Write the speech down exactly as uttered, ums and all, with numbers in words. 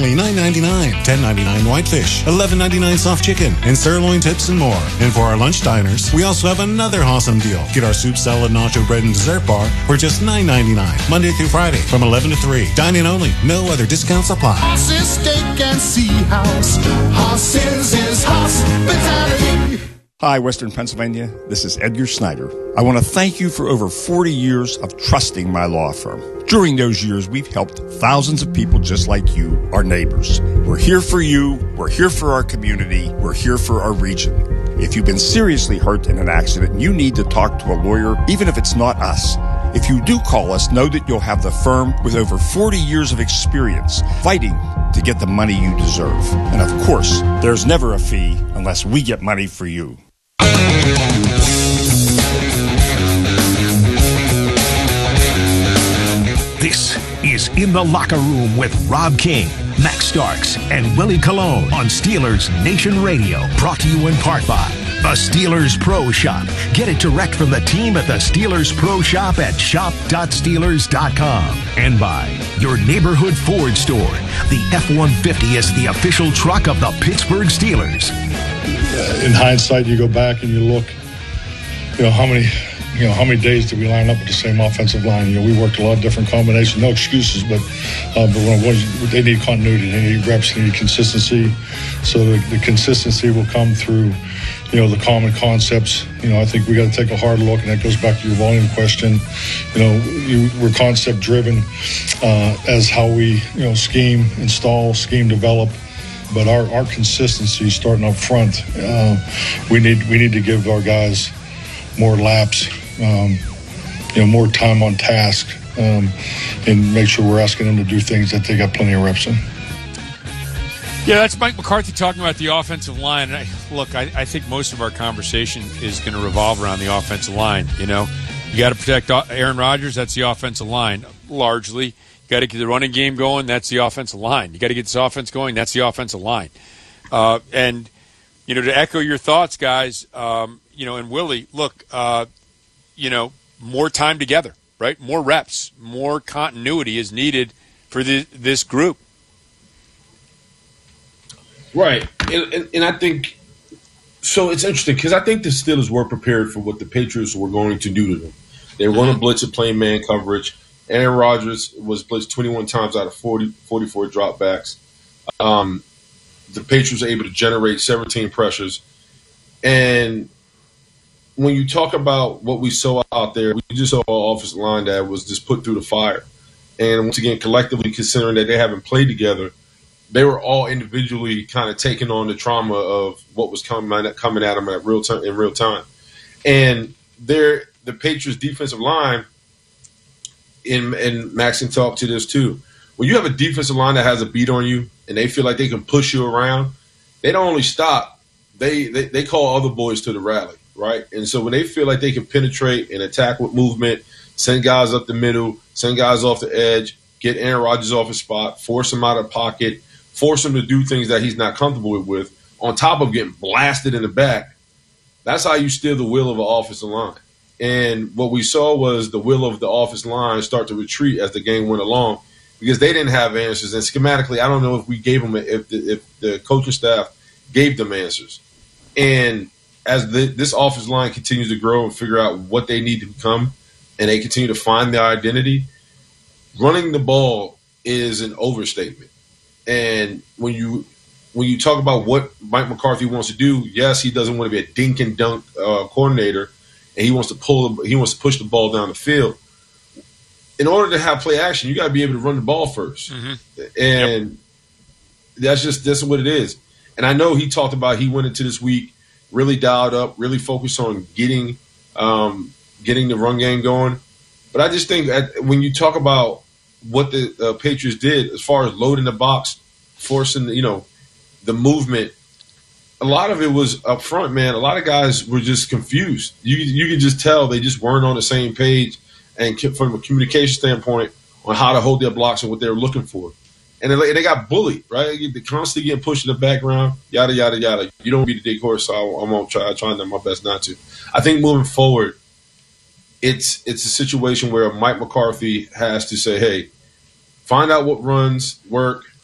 only nine ninety-nine, ten ninety-nine whitefish, eleven ninety-nine soft chicken, and sirloin tips and more. And for our lunch diners, we also have another awesome deal. Get our soup, salad, nacho bread, and dessert bar for just nine ninety-nine, Monday through Friday from eleven to three. Dine in only. No other discounts apply. Horses, steak, and sea house. Horses is hospitality. Hi, Western Pennsylvania. This is Edgar Snyder. I want to thank you for over forty years of trusting my law firm. During those years, we've helped thousands of people just like you, our neighbors. We're here for you. We're here for our community. We're here for our region. If you've been seriously hurt in an accident, you need to talk to a lawyer, even if it's not us. If you do call us, know that you'll have the firm with over forty years of experience fighting to get the money you deserve. And of course, there's never a fee unless we get money for you. This is In the Locker Room with Rob King, Max Starks, and Willie Colon on Steelers Nation Radio. Brought to you in part by the Steelers Pro Shop. Get it direct from the team at the Steelers Pro Shop at shop dot steelers dot com. And by your neighborhood Ford store. The F one fifty is the official truck of the Pittsburgh Steelers. In hindsight, you go back and you look, you know, how many, you know, how many days did we line up with the same offensive line? You know, we worked a lot of different combinations, no excuses, but uh, but when it was, they need continuity, they need reps, they need consistency. So the, the consistency will come through, you know, the common concepts. You know, I think we got to take a hard look, and that goes back to your volume question. You know, you, we're concept driven uh, as how we, you know, scheme, install, scheme, develop. But our, our consistency starting up front, uh, we need we need to give our guys more laps, um, you know, more time on task, um, and make sure we're asking them to do things that they got plenty of reps in. Yeah, that's Mike McCarthy talking about the offensive line. I, look, I, I think most of our conversation is going to revolve around the offensive line. You know, you got to protect Aaron Rodgers. That's the offensive line, largely. You got to get the running game going. That's the offensive line. You got to get this offense going. That's the offensive line. Uh, and you know, to echo your thoughts, guys. Um, you know, and Willie, look, uh, you know, more time together, right? More reps, more continuity is needed for the, this group. Right, and, and, and I think so. It's interesting because I think the Steelers were prepared for what the Patriots were going to do to them. They were going to blitz and play man coverage. Aaron Rodgers was blitzed twenty-one times out of forty, forty-four dropbacks. Um, the Patriots were able to generate seventeen pressures. And when you talk about what we saw out there, we just saw an offensive line that was just put through the fire. And once again, collectively, considering that they haven't played together, they were all individually kind of taking on the trauma of what was coming coming at them at real time in real time. And they're, the Patriots' defensive line, and, and Max can talk to this too. When you have a defensive line that has a beat on you and they feel like they can push you around, they don't only stop, they, they, they call other boys to the rally, right? And so when they feel like they can penetrate and attack with movement, send guys up the middle, send guys off the edge, get Aaron Rodgers off his spot, force him out of pocket, force him to do things that he's not comfortable with, on top of getting blasted in the back, that's how you steal the will of an offensive line. And what we saw was the will of the offensive line start to retreat as the game went along because they didn't have answers. And schematically, I don't know if we gave them, if the, if the coaching staff gave them answers. And as the, this offensive line continues to grow and figure out what they need to become, and they continue to find their identity, running the ball is an overstatement. And when you when you talk about what Mike McCarthy wants to do, yes, he doesn't want to be a dink and dunk uh, coordinator, and he wants to pull, he wants to push the ball down the field. In order to have play action, you got to be able to run the ball first, mm-hmm. and yep. that's just that's what it is. And I know he talked about he went into this week really dialed up, really focused on getting um, getting the run game going. But I just think that when you talk about what the uh, Patriots did as far as loading the box, forcing, you know, the movement, a lot of it was up front, man. A lot of guys were just confused. You you could just tell they just weren't on the same page, and from a communication standpoint on how to hold their blocks and what they were looking for. And they, they got bullied, right? They constantly getting pushed in the background, yada, yada, yada. You don't be the big horse, so I, I won't try. I try my best not to. I think moving forward, it's it's a situation where Mike McCarthy has to say, hey, find out what runs work,